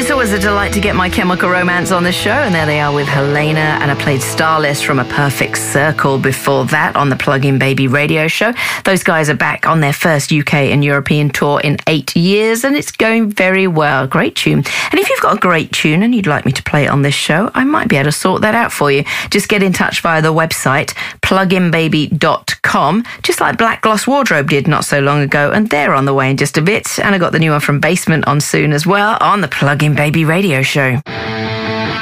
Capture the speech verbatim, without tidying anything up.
It's always a delight to get My Chemical Romance on the show, and there they are with Helena, and I played Starless from A Perfect Circle before that on the Plug-in Baby radio show. Those guys are back on their first U K and European tour in eight years, and it's going very well. Great tune. And if you've got a great tune and you'd like me to play it on this show, I might be able to sort that out for you. Just get in touch via the website, plug in baby dot com, just like Black Gloss Wardrobe did not so long ago, and they're on the way in just a bit. And I got the new one from Basement on soon as well on the Plug-in Baby radio show.